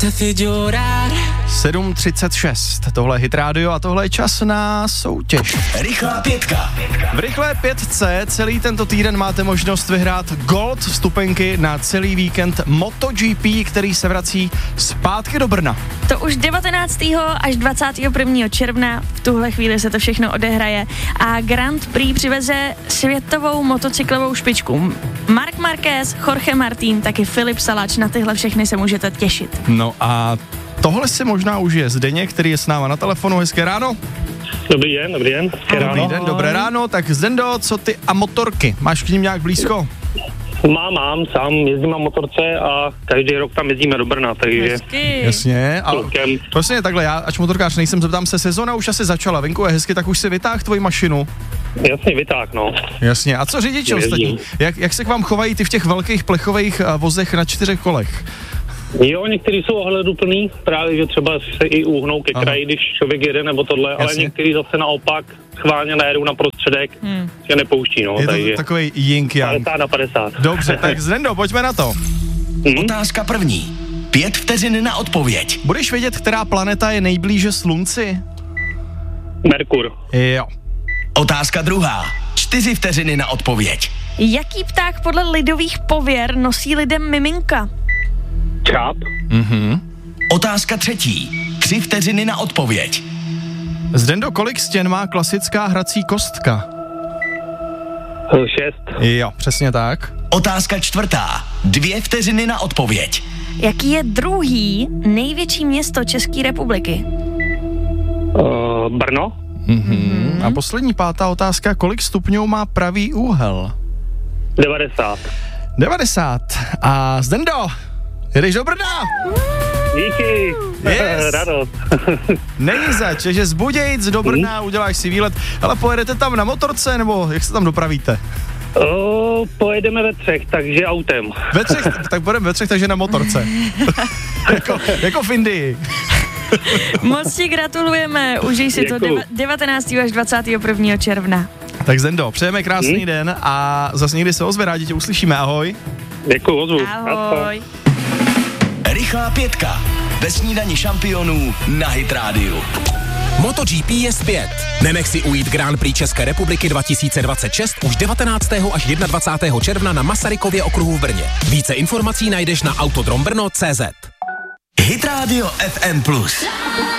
7:36, tohle je Hit Radio a tohle je čas na soutěž. Rychlá pětka. V rychlé pětce celý tento týden máte možnost vyhrát Gold vstupenky na celý víkend MotoGP, který se vrací zpátky do Brna. To už 19. až 21. června, v tuhle chvíli se to všechno odehraje a Grand Prix přiveze světovou motocyklovou špičku. Marc Marquez, Jorge Martin, taky Filip Salač, na tyhle všechny se můžete těšit. No a tohle si možná užije Zdeněk, který je s náma na telefonu. Hezké ráno. Dobrý den. Dobrý den, dobré ráno. Tak Zdendo, co ty a motorky? Máš k ním nějak blízko? Mám, sám jezdím na motorce a každý rok tam jezdíme do Brna, takže... Hezky. Jasně, ale vlastně takhle, já ač motorkář nejsem, zeptám se, sezona už asi začala, venku je hezky, tak už si vytáh tvoji mašinu. Jasně, vytáh, no. Jasně, a co řidiči ostatní? Jak se k vám chovají ty v těch velkých plechových vozech na 4 kolech? Jo, někteří jsou ohleduplný, právě, že třeba se i uhnou ke kraji, když člověk jede nebo tohle, ale někteří zase naopak schválně najedou na prostředek, že nepouští, no. Je to takže takovej yin-yang. 50/50. Dobře, tak Zdendo, pojďme na to. Otázka první. 5 vteřin na odpověď. Budeš vědět, která planeta je nejblíže Slunci? Merkur. Jo. Otázka druhá. 4 vteřiny na odpověď. Jaký pták podle lidových pověr nosí lidem miminka? Čáp. Otázka třetí. 3 vteřiny na odpověď. Zdendo, kolik stěn má klasická hrací kostka? 6. Jo, přesně tak. Otázka čtvrtá. 2 vteřiny na odpověď. Jaký je druhý největší město České republiky? Brno. A poslední 5. otázka, kolik stupňů má pravý úhel? 90. 90. A Zdendo, jedeš do Brna? Díky. Yes. Radost. Není zač, že z Budějic do Brna uděláš si výlet, ale pojedete tam na motorce, nebo jak se tam dopravíte? Pojedeme ve 3, takže autem. Ve 3, tak budeme ve 3, takže na motorce. jako v Indii. Moc ti gratulujeme, užij si to 19. až 21. června. Tak Zendo, přejeme krásný den a zase někdy se ozve, rádi tě uslyšíme, ahoj. Děkuji, ozvu. Ahoj. Rychlá pětka. Ve snídani šampionů na Hit Radio. MotoGP je zpět. Nenech si ujít Grand Prix České republiky 2026 už 19. až 21. června na Masarykově okruhu v Brně. Více informací najdeš na autodrombrno.cz. Hit Radio FM+.